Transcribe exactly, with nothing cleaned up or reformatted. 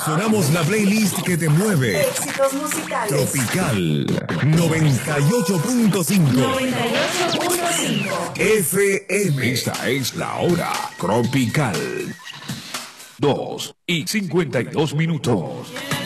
Seleccionamos la playlist que te mueve. Éxitos musicales. Tropical noventa y ocho punto cinco. noventa y ocho punto cinco. F M. Esta es la hora tropical. Dos y cincuenta y dos minutos.